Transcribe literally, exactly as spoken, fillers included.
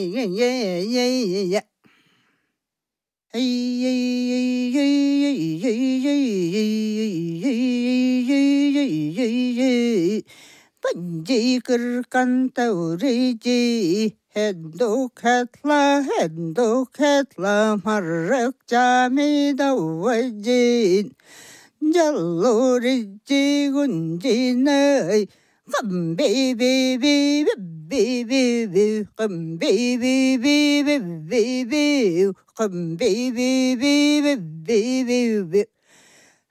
Yeah, yeah, yeah, yeah, yeah. Hey, yeah, yeah, yeah, yeah, yeah, yeah, yeah. Panji kar kantauriji. Hendo katla, hendo katla, marak jamida wajin. Jaluriji gunjinai. Come baby, baby, baby, baby, come baby, baby, baby, come baby, baby, baby, baby.